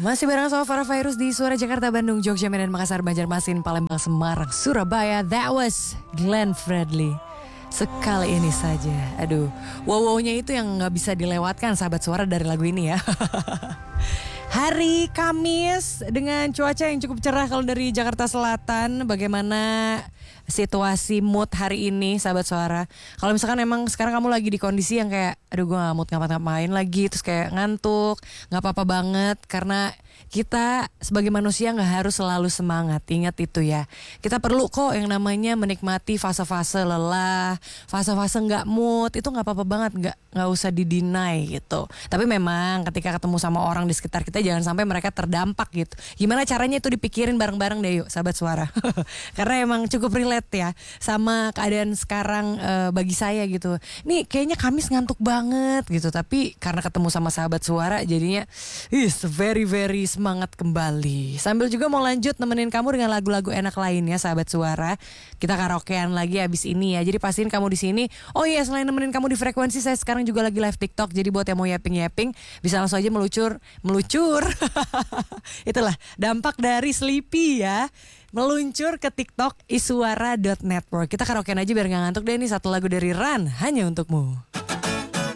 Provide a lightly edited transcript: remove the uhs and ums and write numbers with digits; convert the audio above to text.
Masih bareng sama Farah Virus di Suara Jakarta, Bandung, Jogja, Medan, Makassar, Banjarmasin, Palembang, Semarang, Surabaya. That was Glenn Fredly. Sekali ini saja. Aduh, wow-wownya itu yang gak bisa dilewatkan sahabat suara dari lagu ini ya. Hari Kamis dengan cuaca yang cukup cerah kalau dari Jakarta Selatan. Bagaimana situasi mood hari ini sahabat suara? Kalau misalkan emang sekarang kamu lagi di kondisi yang kayak aduh gue gak mood ngapa-ngapain lagi, terus kayak ngantuk, gak apa-apa banget. Karena kita sebagai manusia gak harus selalu semangat. Ingat itu ya. Kita perlu kok yang namanya menikmati fase-fase lelah, fase-fase gak mood. Itu gak apa-apa banget, gak usah didinai gitu. Tapi memang ketika ketemu sama orang di sekitar kita, jangan sampai mereka terdampak gitu. Gimana caranya itu dipikirin bareng-bareng deh yuk sahabat suara. Karena emang cukup relate ya sama keadaan sekarang bagi saya gitu. Nih kayaknya Kamis ngantuk banget gitu. Tapi karena ketemu sama sahabat suara jadinya very semangat kembali. Sambil juga mau lanjut nemenin kamu dengan lagu-lagu enak lainnya sahabat suara. Kita karaokean lagi abis ini ya. Jadi pastiin kamu di sini. Oh iya, selain nemenin kamu di frekuensi, saya sekarang juga lagi live TikTok. Jadi buat yang mau yapping bisa langsung aja meluncur. Itulah dampak dari Sleepy ya. Meluncur ke TikTok isuara.network. Kita karaokean aja biar gak ngantuk deh. Ini satu lagu dari Ran hanya untukmu.